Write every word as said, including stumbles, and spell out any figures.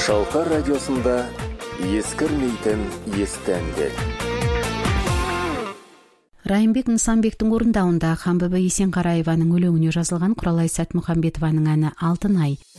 Шалқар радиосында ескірмейтін естәндер. Райымбек Нысанбектің орындауында Ханбибі Есенқараеваның өлеңіне жазылған Құралай Сәтмұхамбетованың әні «Алтын ай».